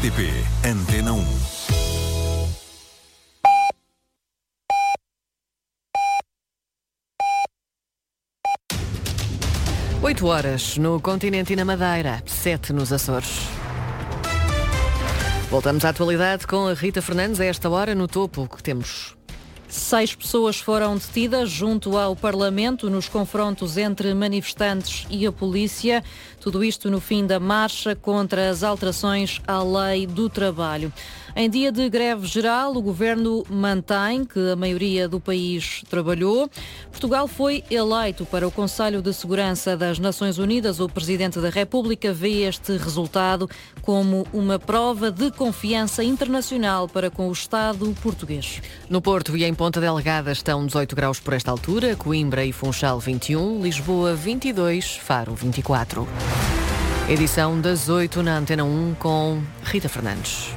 RTP Antena 1. Oito horas no continente e na Madeira, 7 nos Açores. Voltamos à atualidade com a Rita Fernandes. A esta hora, no topo, o que temos? 6 pessoas foram detidas junto ao Parlamento nos confrontos entre manifestantes e a polícia. Tudo isto no fim da marcha contra as alterações à lei do trabalho. Em dia de greve geral, o governo mantém que a maioria do país trabalhou. Portugal foi eleito para o Conselho de Segurança das Nações Unidas. O Presidente da República vê este resultado como uma prova de confiança internacional para com o Estado português. No Porto e em Ponta Delgada estão 18 graus por esta altura, Coimbra e Funchal 21, Lisboa 22, Faro 24. Edição das 8 na Antena 1 com Rita Fernandes.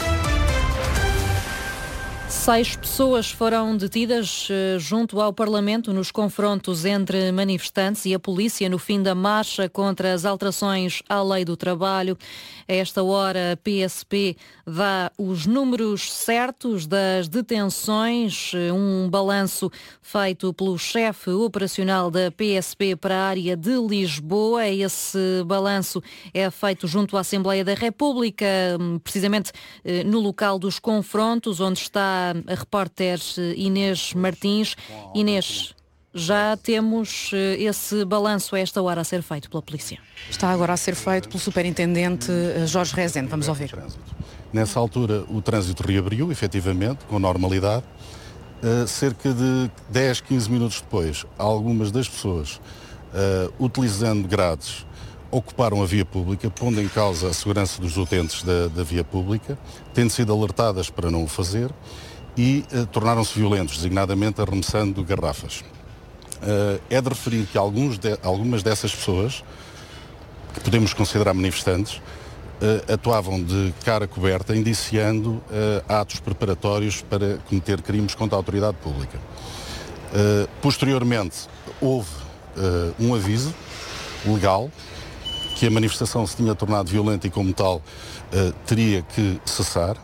6 pessoas foram detidas junto ao Parlamento nos confrontos entre manifestantes e a polícia no fim da marcha contra as alterações à lei do trabalho. A esta hora, a PSP dá os números certos das detenções, um balanço feito pelo chefe operacional da PSP para a área de Lisboa. Esse balanço é feito junto à Assembleia da República, precisamente no local dos confrontos, onde está a repórter Inês Martins. Inês, já temos esse balanço a esta hora a ser feito pela polícia. Está agora a ser feito pelo superintendente Jorge Rezende. Vamos ouvir. Nessa altura o trânsito reabriu, efetivamente, com normalidade. Cerca de 10, 15 minutos depois, algumas das pessoas, utilizando grades, ocuparam a via pública, pondo em causa a segurança dos utentes da via pública, tendo sido alertadas para não o fazer, e tornaram-se violentos, designadamente arremessando garrafas. É de referir que algumas dessas pessoas, que podemos considerar manifestantes, atuavam de cara coberta, indiciando atos preparatórios para cometer crimes contra a autoridade pública. Posteriormente, houve um aviso legal que a manifestação se tinha tornado violenta e, como tal, teria que cessar.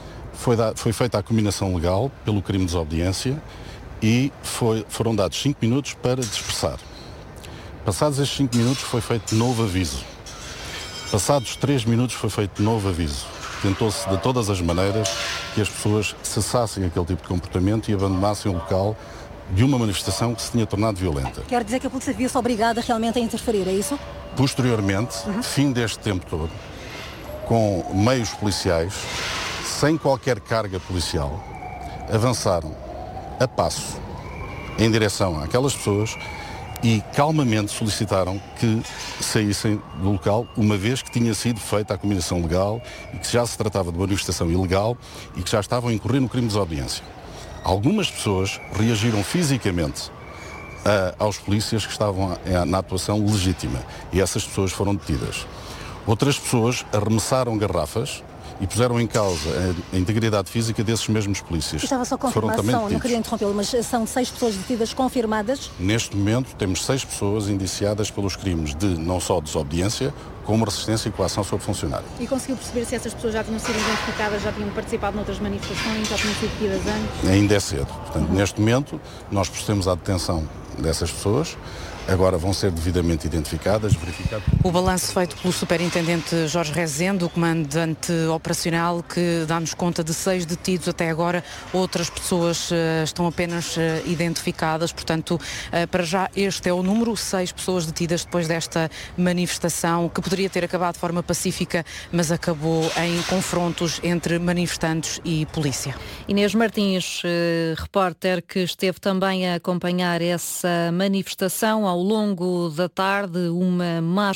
Foi feita a combinação legal pelo crime de desobediência e foram dados 5 minutos para dispersar. Passados estes 5 minutos foi feito novo aviso. Passados 3 minutos foi feito novo aviso. Tentou-se de todas as maneiras que as pessoas cessassem aquele tipo de comportamento e abandonassem o local de uma manifestação que se tinha tornado violenta. Quer dizer que a polícia viu-se obrigada realmente a interferir, é isso? Posteriormente, fim deste tempo todo, com meios policiais, sem qualquer carga policial, avançaram a passo em direção àquelas pessoas e calmamente solicitaram que saíssem do local, uma vez que tinha sido feita a combinação legal e que já se tratava de uma manifestação ilegal e que já estavam a incorrer no crime de desobediência. Algumas pessoas reagiram fisicamente aos polícias que estavam na atuação legítima e essas pessoas foram detidas. Outras pessoas arremessaram garrafas e puseram em causa a integridade física desses mesmos polícias. Estava só confirmação, não queria interrompê-lo, mas são 6 pessoas detidas confirmadas? Neste momento temos 6 pessoas indiciadas pelos crimes de não só desobediência, como resistência e coação sobre funcionário. E conseguiu perceber se essas pessoas já tinham sido identificadas, já tinham participado noutras manifestações, já tinham sido detidas antes? Ainda é cedo. Portanto, neste momento nós procedemos à detenção dessas pessoas. Agora vão ser devidamente identificadas, verificadas. O balanço feito pelo superintendente Jorge Rezende, o comandante operacional, que dá-nos conta de 6 detidos até agora. Outras pessoas estão apenas identificadas. Portanto, para já este é o número, 6 pessoas detidas depois desta manifestação, que poderia ter acabado de forma pacífica, mas acabou em confrontos entre manifestantes e polícia. Inês Martins, repórter que esteve também a acompanhar essa manifestação ao longo da tarde, uma marcha